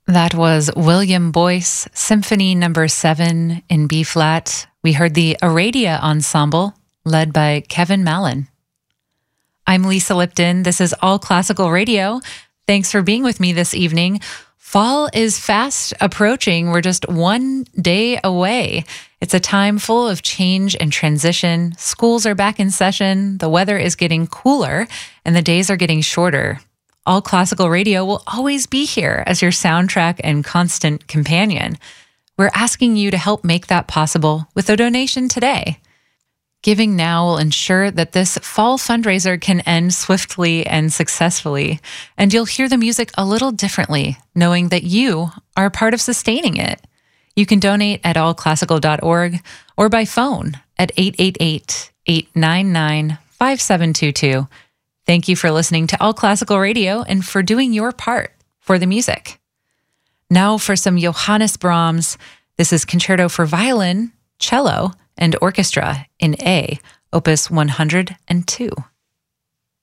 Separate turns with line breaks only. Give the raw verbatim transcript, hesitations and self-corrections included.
That was William Boyce, Symphony Number seven in B-flat. We heard the Aradia Ensemble, led by Kevin Mallon. I'm Lisa Lipton. This is All Classical Radio. Thanks for being with me this evening. Fall is fast approaching. We're just one day away. It's a time full of change and transition. Schools are back in session. The weather is getting cooler, and the days are getting shorter. All Classical Radio will always be here as your soundtrack and constant companion. We're asking you to help make that possible with a donation today. Giving now will ensure that this fall fundraiser can end swiftly and successfully, and you'll hear the music a little differently, knowing that you are part of sustaining it. You can donate at all classical dot org or by phone at eight eight eight, eight nine nine, five seven two two. Thank you for listening to All Classical Radio and for doing your part for the music. Now for some Johannes Brahms. This is Concerto for Violin, Cello, and Orchestra in A, Opus one hundred two.